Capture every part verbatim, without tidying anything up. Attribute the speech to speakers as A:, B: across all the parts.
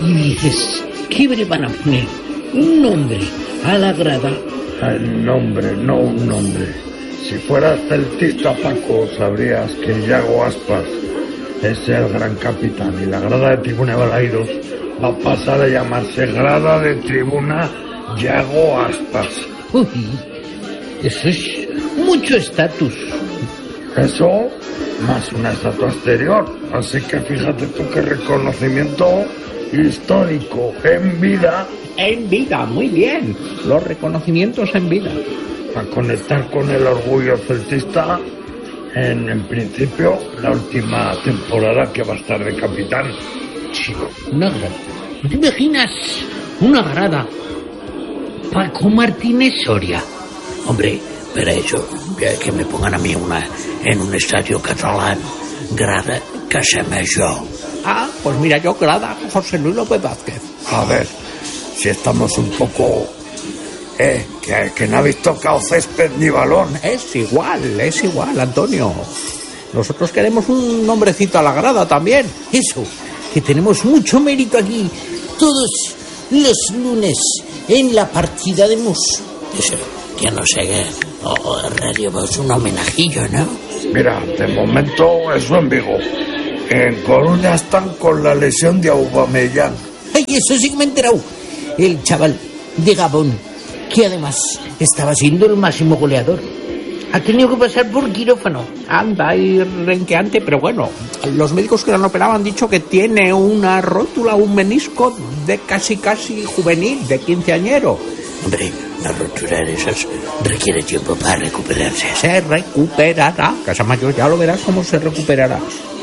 A: y dices, ¿qué le van a poner? Un nombre a la grada.
B: El nombre, no un nombre. Si fueras celtista, Paco, sabrías que Yago Aspas es el gran capitán y la grada de Tribuna de Balaidos va a pasar a llamarse Grada de Tribuna Yago Aspas.
A: Uy, eso es mucho estatus.
B: Eso, más una estatua exterior. Así que fíjate tú qué reconocimiento histórico en vida.
C: En vida, muy bien. Los reconocimientos en vida.
B: A conectar con el orgullo celtista en, en principio, la última temporada que va a estar de capitán.
A: Chico, una grada. ¿Te imaginas una grada? Paco Martínez Soria.
D: Hombre, pero eso, que me pongan a mí una en un estadio catalán, grada Casamajor.
C: Ah, pues mira, yo grada José Luis López Vázquez.
B: A ver, si estamos un poco... Eh, que, que no habéis tocado césped ni balón.
C: Es igual, es igual, Antonio. Nosotros queremos un nombrecito a la grada también.
A: Eso, que tenemos mucho mérito aquí. Todos los lunes en la partida de mus.
D: Eso, yo no sé qué. O, o Radio Voz, un homenajillo, ¿no?
B: Mira, de momento eso en Vigo. En Coruña están con la lesión de Aubameyang.
A: Ay, eso sí que me he enterado. El chaval de Gabón, que además estaba siendo el máximo goleador, ha tenido que pasar por quirófano.
C: Anda, y renqueante, pero bueno, los médicos que lo han operado han dicho que tiene una rótula, un menisco de casi casi juvenil, de quinceañero.
D: Hombre, una rotura de esas requiere tiempo para recuperarse.
C: Se recuperará. Casamajor, ya lo verás cómo se recuperará.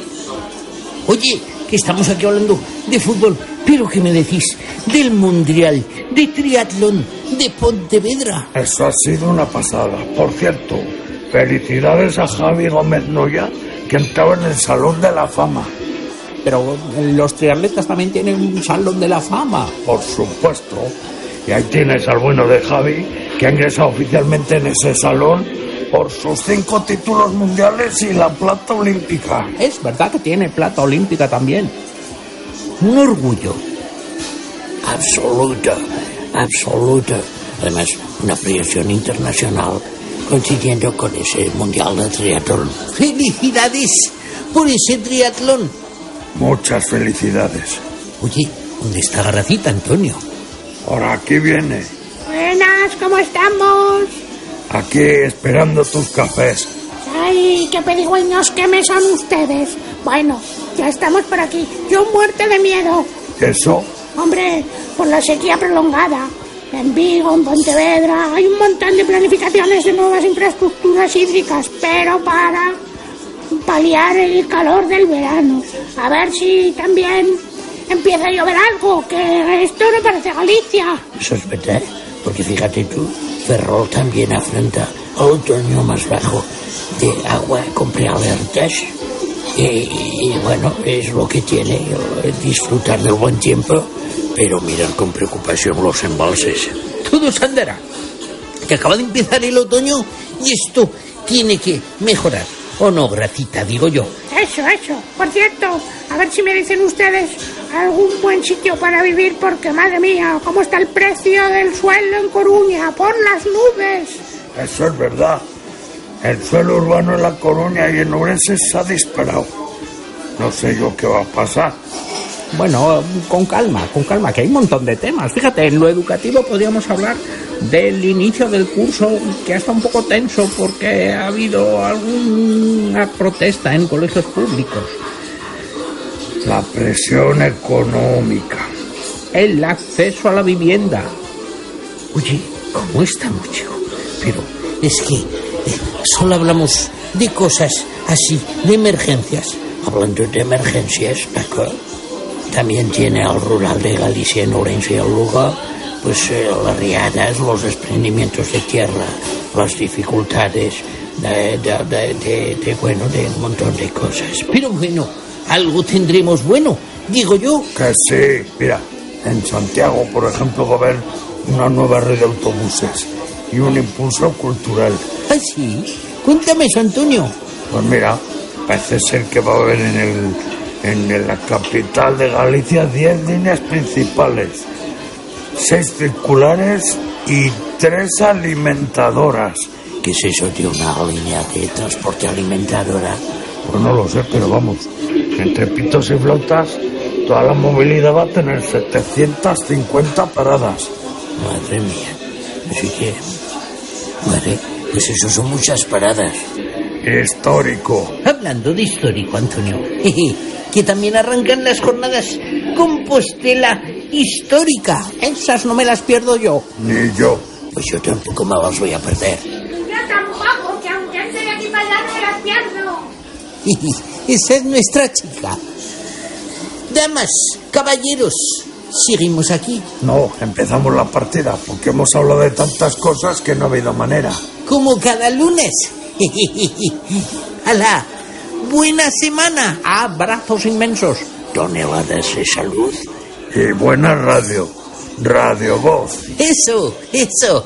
A: Oye, que estamos aquí hablando de fútbol, pero ¿qué me decís del Mundial de Triatlón de Pontevedra?
B: Eso ha sido una pasada. Por cierto, felicidades a Javi Gómez Noya, que entraba en el Salón de la Fama.
C: Pero los triatletas también tienen un Salón de la Fama.
B: Por supuesto. Y ahí tienes al bueno de Javi, que ha ingresado oficialmente en ese salón por sus cinco títulos mundiales y la plata olímpica.
C: Es verdad que tiene plata olímpica también.
A: Un orgullo.
D: Absoluto, absoluto. Además, una proyección internacional coincidiendo con ese mundial de triatlón.
A: ¡Felicidades por ese triatlón!
B: Muchas felicidades.
A: Oye, ¿dónde está Garracita, Antonio?
B: Por aquí viene.
E: Buenas, ¿cómo estamos?
B: Aquí esperando tus cafés.
E: Ay, qué pedigüeños que me son ustedes. Bueno, ya estamos por aquí. Yo muerto de miedo.
B: ¿Eso?
E: Hombre, por la sequía prolongada. En Vigo, en Pontevedra, hay un montón de planificaciones de nuevas infraestructuras hídricas, pero para paliar el calor del verano. A ver si también empieza a llover algo, que esto no parece Galicia.
D: Eso es verdad, porque fíjate tú, Ferrol también afronta el otoño más bajo de agua con prealertas. Y, y bueno, es lo que tiene, disfrutar del buen tiempo, pero mirar con preocupación los embalses.
A: Todo se andará. Que acaba de empezar el otoño y esto tiene que mejorar. ¿O no, Gracita, digo yo?
E: Eso, eso. Por cierto, a ver si me dicen ustedes algún buen sitio para vivir, porque, madre mía, cómo está el precio del suelo en Coruña, por las nubes.
B: Eso es verdad. El suelo urbano en La Coruña y en Ourense se ha disparado. No sé yo qué va a pasar.
C: Bueno, con calma, con calma, que hay un montón de temas. Fíjate, en lo educativo podríamos hablar del inicio del curso, que está un poco tenso porque ha habido alguna protesta en colegios públicos.
B: La presión económica.
C: El acceso a la vivienda.
A: Oye, ¿cómo estamos, chico? Pero es que eh, solo hablamos de cosas así, de emergencias.
D: Hablando de emergencias, Paco, también tiene al rural de Galicia, en Ourense y el Lugo, pues eh, las riadas, los desprendimientos de tierra, las dificultades de, de, de, de, de, bueno, de un montón de cosas.
A: Pero bueno, algo tendremos bueno, digo yo.
B: Que sí, mira, en Santiago, por ejemplo, va a haber una nueva red de autobuses y un impulso cultural.
A: ¿Ah, sí? Cuéntame eso, Antonio.
B: Pues mira, parece ser que va a haber en el En la capital de Galicia, diez líneas principales, seis circulares y tres alimentadoras.
D: ¿Qué es eso de una línea de transporte alimentadora?
B: Pues no lo sé, pero vamos, entre pitos y flautas, toda la movilidad va a tener setecientas cincuenta paradas.
D: Madre mía, así que... Madre, pues eso son muchas paradas.
B: Histórico.
A: Hablando de histórico, Antonio, que también arrancan las jornadas Compostela histórica.
C: Esas no me las pierdo yo.
B: Ni yo.
D: Pues yo tampoco me las voy a perder.
E: Yo tampoco, que aunque esté de aquí para allá no me las pierdo.
A: Esa es nuestra chica. Damas, caballeros, ¿seguimos aquí?
B: No, empezamos la partida, porque hemos hablado de tantas cosas que no ha habido manera.
A: Como cada lunes. ¡Hala! ¡Buena semana!
C: Abrazos inmensos.
D: Toneladas de salud.
B: Y buena radio. Radio Voz.
A: Eso, eso.